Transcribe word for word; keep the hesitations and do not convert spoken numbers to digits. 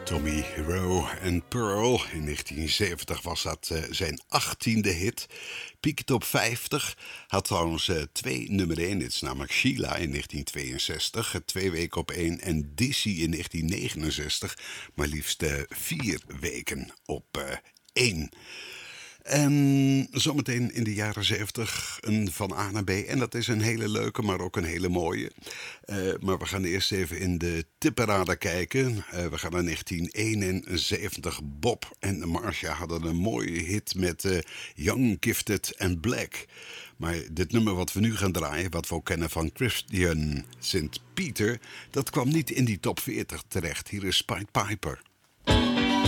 Tommy Rowe en Pearl. In negentien zeventig was dat uh, zijn achttiende hit. Piek Top vijftig. Had trouwens uh, twee nummer één hits, namelijk Sheila in negentien tweeënzestig. Twee weken op één. En Dizzy in negentien negenenzestig. Maar liefst uh, vier weken op uh, één. En zometeen in de jaren zeventig een van A naar B. En dat is een hele leuke, maar ook een hele mooie. Uh, maar we gaan eerst even in de tipparade kijken. Uh, we gaan naar negentien eenenzeventig. Bob en Marcia hadden een mooie hit met uh, Young, Gifted and Black. Maar dit nummer wat we nu gaan draaien, wat we ook kennen van Christian Saint Peter, dat kwam niet in die top veertig terecht. Hier is Pied Piper.